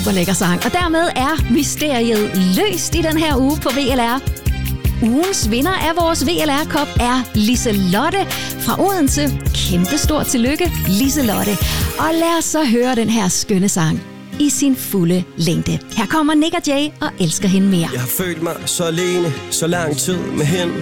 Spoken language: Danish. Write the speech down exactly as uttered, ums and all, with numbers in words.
super lækker sang. Og dermed er mysteriet løst i den her uge på V L R. Ugens vinder af vores V L R-kop er Liselotte fra Odense. Kæmpe stort tillykke, Liselotte. Og lad os så høre den her skønne sang i sin fulde længde. Her kommer Nick og Jay og Elsker hende mere. Jeg har følt mig så alene, så lang tid med hende.